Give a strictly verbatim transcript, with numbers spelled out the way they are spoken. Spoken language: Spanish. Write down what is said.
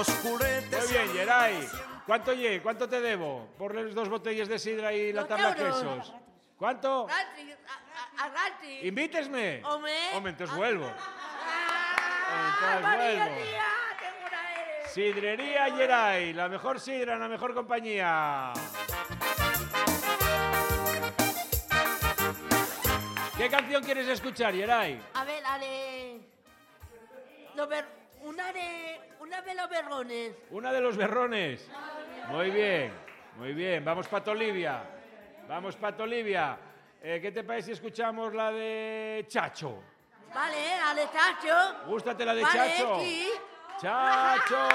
Muy bien, Geray. ¿Cuánto lle? ¿Cuánto te debo? Por las dos botellas de sidra y la Dos tabla euros. quesos. ¿Cuánto? Rati, a, a, a Rati. Invítesme. Home. Home, entonces vuelvo. Ah, Entonces María vuelvo. tía, qué buena eres. Sidrería Geray, la mejor sidra, la mejor compañía. ¿Qué canción quieres escuchar, Geray? A ver, ale. Los ber- una de. Una de los berrones. Una de los berrones. Muy bien, muy bien. Vamos para Tolivia. Vamos para Tolivia. Eh, ¿Qué te parece si escuchamos la de Chacho? Vale, ale, Chacho. Gústate la de Vale, Chacho. sí. Chacho.